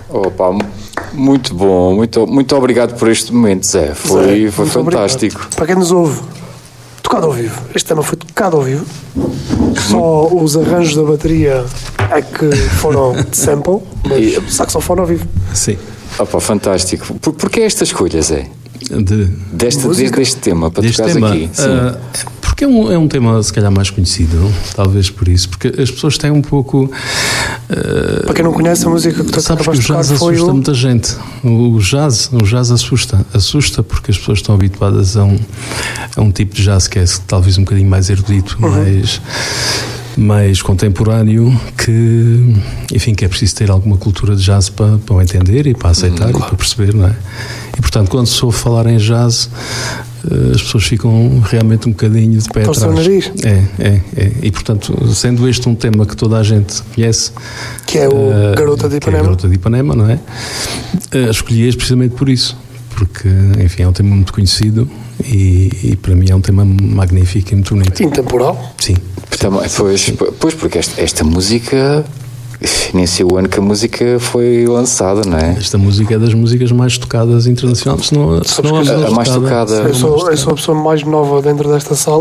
Opa, muito bom, muito obrigado por este momento, Zé. Foi fantástico. Obrigado. Para quem nos ouve, tocado ao vivo. Este tema foi tocado ao vivo. Só os arranjos da bateria é que foram de sample, mas saxofone ao vivo. Sim. Opa, fantástico. Porquê esta escolha, Zé? Deste tema, para tocares aqui? Porque é um tema se calhar mais conhecido, talvez por isso, porque as pessoas têm um pouco... Para quem não conhece a música que tu sabes que o jazz assusta muita gente. O jazz assusta porque as pessoas estão habituadas a um tipo de jazz que é talvez um bocadinho mais erudito, mais contemporâneo, que é preciso ter alguma cultura de jazz para o entender e para aceitar, claro, e para perceber, não é? E portanto, quando se ouve falar em jazz, as pessoas ficam realmente um bocadinho de pé atrás. Nariz. É. E portanto, sendo este um tema que toda a gente conhece, que é o Garota de Ipanema. Garota de Ipanema, não é? Escolhi-as precisamente por isso, porque, é um tema muito conhecido e para mim é um tema magnífico e muito bonito. Intemporal? Sim. Pois, porque esta música, nem sei o ano que a música foi lançada, não é? Esta música é das músicas mais tocadas internacionalmente, se não a mais tocada. Eu sou a pessoa mais nova dentro desta sala.